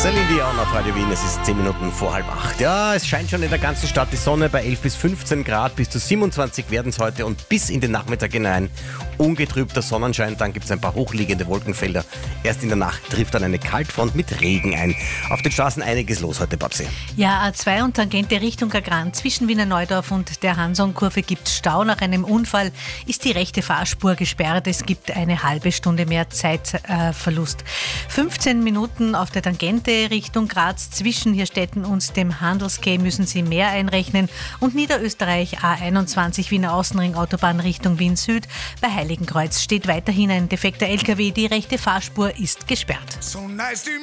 Celine Dion auf Radio Wien, es ist 10 Minuten vor 7:30. Ja, es scheint schon in der ganzen Stadt die Sonne bei 11 bis 15 Grad, bis zu 27 werden es heute und bis in den Nachmittag hinein ungetrübter Sonnenschein, dann gibt es ein paar hochliegende Wolkenfelder. Erst in der Nacht trifft dann eine Kaltfront mit Regen ein. Auf den Straßen einiges los heute, Babsi. Ja, A2 und Tangente Richtung Agrand. Zwischen Wiener Neudorf und der Hansonkurve gibt es Stau. Nach einem Unfall ist die rechte Fahrspur gesperrt. Es gibt eine halbe Stunde mehr Zeitverlust. 15 Minuten auf der Tangente Richtung Graz. Zwischen Hirstetten und dem Handelsquai müssen Sie mehr einrechnen. Und Niederösterreich A21 Wiener Außenring Autobahn Richtung Wien Süd. Bei Heiligenkreuz steht weiterhin ein defekter LKW. Die rechte Fahrspur ist gesperrt. So nice to